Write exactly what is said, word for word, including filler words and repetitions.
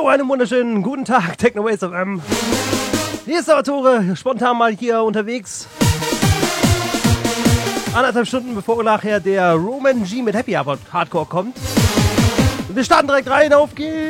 Jo, einen wunderschönen guten Tag, Techno Waves F M. Hier ist Salvatore, spontan mal hier unterwegs. Anderthalb Stunden bevor nachher der Roman G mit Happy Hardcore kommt. Wir starten direkt rein, auf geht's!